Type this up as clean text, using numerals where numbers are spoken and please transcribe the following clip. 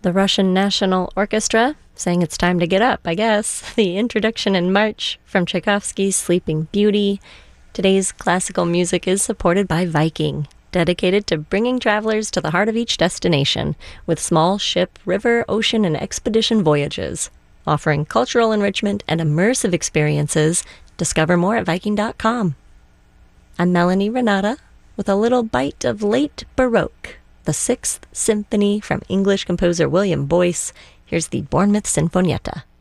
The Russian National Orchestra, saying it's time to get up, I guess. The introduction and march from Tchaikovsky's Sleeping Beauty. Today's classical music is supported by Viking, dedicated to bringing travelers to the heart of each destination with small ship, river, ocean, and expedition voyages. Offering cultural enrichment and immersive experiences, discover more at Viking.com. I'm Melanie Renata with a little bite of late Baroque, the Sixth Symphony from English composer William Boyce. Here's the Bournemouth Sinfonietta.